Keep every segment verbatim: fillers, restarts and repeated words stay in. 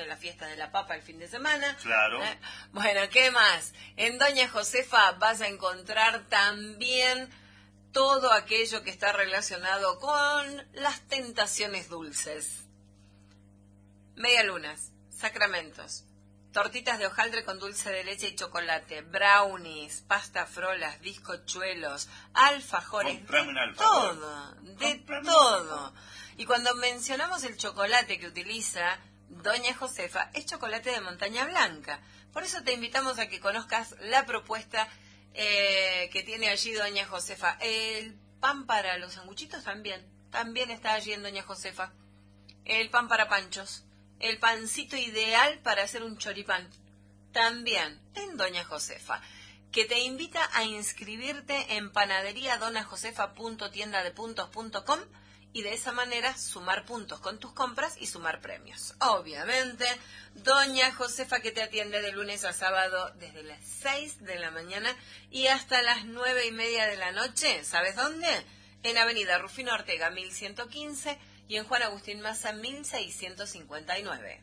viene la fiesta de la papa el fin de semana. Claro. ¿Eh? Bueno, ¿qué más? En Doña Josefa vas a encontrar también todo aquello que está relacionado con las tentaciones dulces. Medialunas, sacramentos, tortitas de hojaldre con dulce de leche y chocolate, brownies, pasta frolas, bizcochuelos, alfajores, Comprame un de alfajor. todo, de Comprame un todo. alfajor. Y cuando mencionamos el chocolate que utiliza Doña Josefa, es chocolate de montaña blanca. Por eso te invitamos a que conozcas la propuesta eh, que tiene allí Doña Josefa. El pan para los sanguchitos también, también está allí en Doña Josefa. El pan para panchos. El pancito ideal para hacer un choripán, también en Doña Josefa, que te invita a inscribirte en panadería dona josefa punto tienda de puntos punto com y de esa manera sumar puntos con tus compras y sumar premios. Obviamente, Doña Josefa que te atiende de lunes a sábado desde las seis de la mañana y hasta las nueve y media de la noche. ¿Sabes dónde? En Avenida Rufino Ortega mil ciento quince y en Juan Agustín Maza mil seiscientos cincuenta y nueve.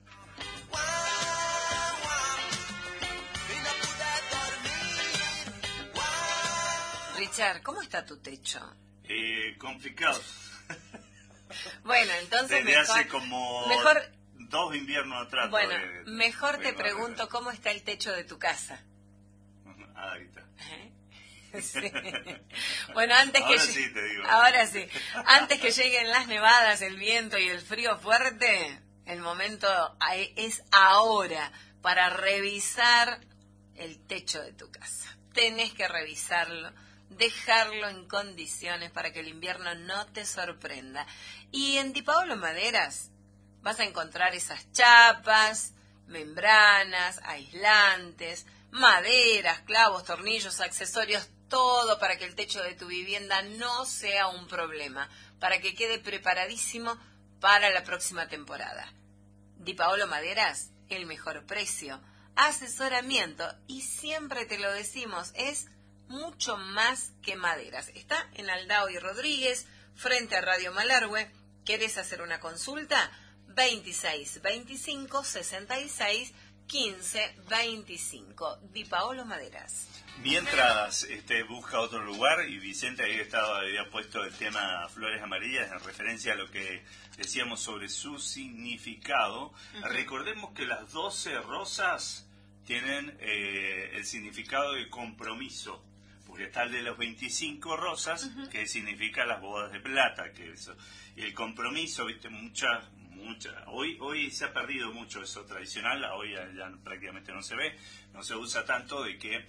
Richard, ¿cómo está tu techo? Eh, complicado. Bueno, entonces Desde mejor, hace como mejor, dos inviernos atrás. bueno, todavía- mejor te todavía- pregunto cómo está el techo de tu casa. Ah, ahí está. ¿Eh? Sí. Bueno, antes Ahora que sí lle- te digo. ahora sí, antes que lleguen las nevadas, el viento y el frío fuerte, el momento a- es ahora para revisar el techo de tu casa. Tenés que revisarlo, dejarlo en condiciones para que el invierno no te sorprenda. Y en Di Paolo Maderas vas a encontrar esas chapas, membranas, aislantes, maderas, clavos, tornillos, accesorios, todo para que el techo de tu vivienda no sea un problema, para que quede preparadísimo para la próxima temporada. Di Paolo Maderas, el mejor precio, asesoramiento y siempre te lo decimos, es mucho más que maderas. Está en Aldao y Rodríguez, frente a Radio Malargüe. ¿Querés hacer una consulta? veintiséis veinticinco sesenta y seis quince veinticinco. Di Paolo Maderas. Mientras este, busca otro lugar, y Vicente había, estado, había puesto el tema flores amarillas en referencia a lo que decíamos sobre su significado, uh-huh. Recordemos que las doce rosas tienen eh, el significado de compromiso, porque está el de los veinticinco rosas, uh-huh. que significa las bodas de plata, que eso, y el compromiso, viste, muchas... Mucha. Hoy hoy se ha perdido mucho eso tradicional, hoy ya, ya prácticamente no se ve, no se usa tanto de que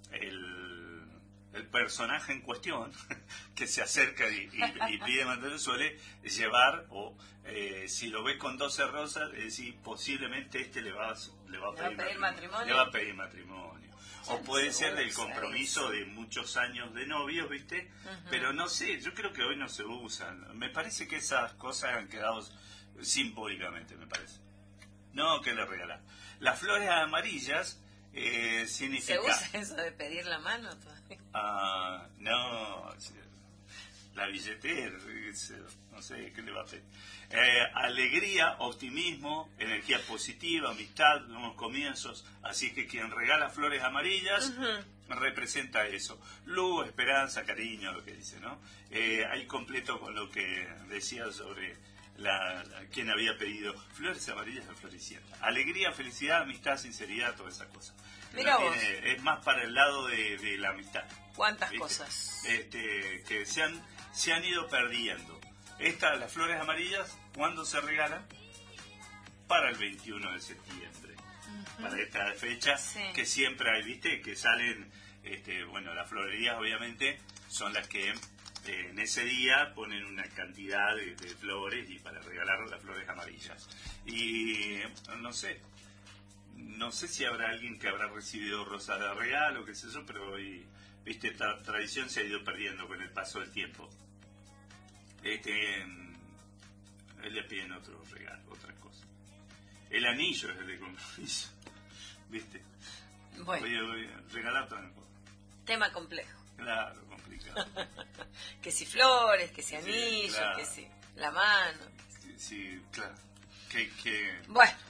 el, el personaje en cuestión que se acerca y, y, y pide matrimonio suele llevar, o eh, si lo ves con doce rosas, es decir, posiblemente este le va, le va a pedir, ¿Le va a pedir matrimonio? Le va a pedir matrimonio. O puede ser del compromiso de muchos años de novios, ¿viste? Uh-huh. Pero no sé, yo creo que hoy no se usan. Me parece que esas cosas han quedado simbólicamente, me parece. No, que le regalar. Las flores amarillas eh, significa... ¿Se usa eso de pedir la mano todavía? Ah, no, la billetera, no sé, ¿qué le va a pedir? Eh, alegría, optimismo, energía positiva, amistad, nuevos comienzos. Así que quien regala flores amarillas uh-huh. representa eso. Luz, esperanza, cariño, lo que dice, ¿no? Eh, ahí completo con lo que decía sobre... La, la, quien había pedido flores amarillas de Floricienta. Alegría, felicidad, amistad, sinceridad, todas esas cosas. Mira vos. Tiene, es más para el lado de, de la amistad. ¿Cuántas ¿viste? Cosas? Este, que se han, se han ido perdiendo. Estas, las flores amarillas, ¿cuándo se regalan? Para el veintiuno de septiembre. Uh-huh. Para esta fecha, sí. Que siempre hay, ¿viste? Que salen, este, bueno, las florerías obviamente son las que... en ese día ponen una cantidad de, de flores y para regalar las flores amarillas. Y no sé, no sé si habrá alguien que habrá recibido rosas de regalo, qué sé yo, pero hoy, viste, esta tradición se ha ido perdiendo con el paso del tiempo. Este, él le piden otros regalos, otras cosas. El anillo es el de compromiso, viste. Bueno. Oye, oye, regalar otra cosa. Tema complejo. Claro, complicado. Que si flores, que si anillos, sí, claro. Que si la mano. Sí, sí, claro. Que, que... Bueno.